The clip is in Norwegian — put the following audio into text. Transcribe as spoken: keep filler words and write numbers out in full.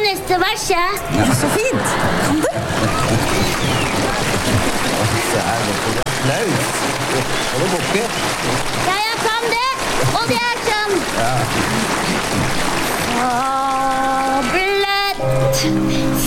neste vers, jeg. Ja. Så fint. Kan du? Det er applaus. Har du bukke? Ja, jeg kan det. Og det er sånn. Ja. Fablet